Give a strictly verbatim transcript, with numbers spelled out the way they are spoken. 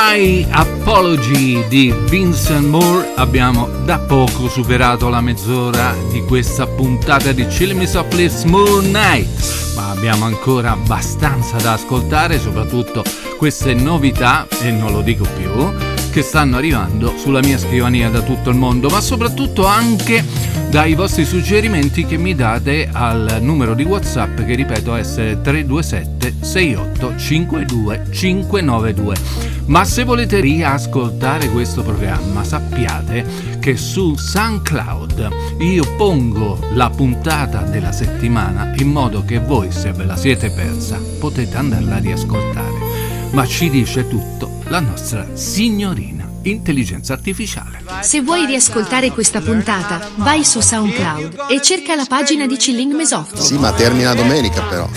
My Apology di Vincent Moore. Abbiamo da poco superato la mezz'ora di questa puntata di Chill Me Softly Smooth Night, ma abbiamo ancora abbastanza da ascoltare, soprattutto queste novità, e non lo dico più, che stanno arrivando sulla mia scrivania da tutto il mondo, ma soprattutto anche dai vostri suggerimenti che mi date al numero di WhatsApp, che ripeto essere tre due sette sei otto cinque due cinque nove due. Ma se volete riascoltare questo programma, sappiate che su SoundCloud io pongo la puntata della settimana in modo che voi, se ve la siete persa, potete andarla a riascoltare. Ma ci dice tutto la nostra signorina intelligenza artificiale. Se vuoi riascoltare questa puntata, vai su SoundCloud e cerca la pagina di Chilling Me Softly. Sì, ma termina domenica però.